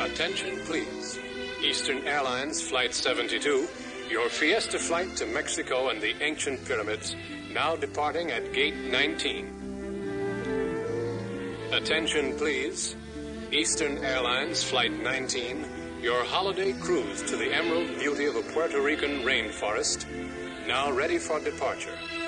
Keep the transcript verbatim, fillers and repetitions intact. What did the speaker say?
Attention, please. Eastern Airlines Flight seventy-two, your Fiesta flight to Mexico and the ancient pyramids, now departing at gate nineteen. Attention, please. Eastern Airlines Flight nineteen, your holiday cruise to the emerald beauty of a Puerto Rican rainforest, now ready for departure.